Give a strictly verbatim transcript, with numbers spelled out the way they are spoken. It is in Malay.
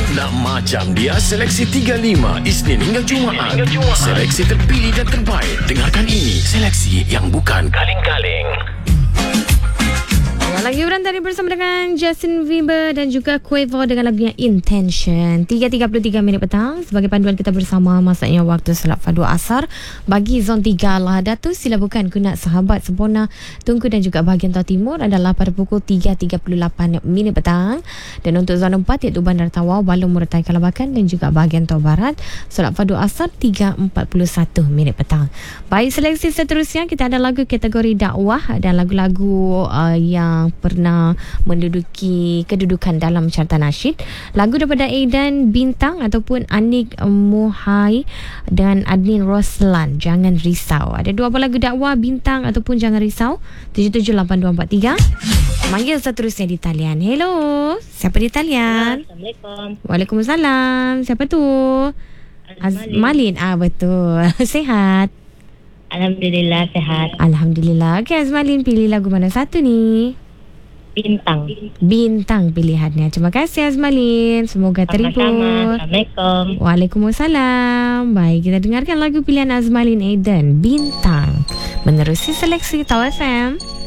Nak macam dia, seleksi tiga puluh lima Isnin hingga Jumaat. Seleksi terpilih dan terbaik. Dengarkan ini, seleksi yang bukan kaleng-kaleng. Lagi orang tadi bersama dengan Justin Bieber dan juga Quavo dengan lagunya Intention. tiga tiga puluh tiga minit petang. Sebagai panduan kita bersama, masanya waktu salat fardu asar bagi zon tiga lah. Datuk sila bukan kunat sahabat sempurna Tunku dan juga bahagian Tau Timur adalah pada pukul tiga tiga puluh lapan minit petang. Dan untuk zon empat iaitu Bandar Tawau, Balong, Murtai, Kalabakan dan juga bahagian Tau Barat, salat fardu asar tiga empat puluh satu minit petang. Baik, seleksi seterusnya kita ada lagu kategori dakwah dan lagu-lagu uh, yang pernah menduduki kedudukan dalam carta nasyid. Lagu daripada Aidan Bintang ataupun Anik Muhai dan Adnin Roslan, Jangan Risau. Ada dua buah lagu dakwah, Bintang ataupun Jangan Risau. tujuh tujuh lapan dua empat tiga. Manggil seterusnya di talian. Hello, siapa di talian? Assalamualaikum. Waalaikumsalam. Siapa tu? Azmalin. Azmalin. Ah, betul. Sehat? Alhamdulillah sehat. Alhamdulillah. Okey, Azmalin, pilih lagu mana satu ni? Bintang. Bintang pilihannya. Terima kasih Azmalin. Semoga terhibur. Sama-sama. Assalamualaikum. Waalaikumsalam. Baik, kita dengarkan lagu pilihan Azmalin Aidan, Bintang. Menerusi seleksi Tau F M.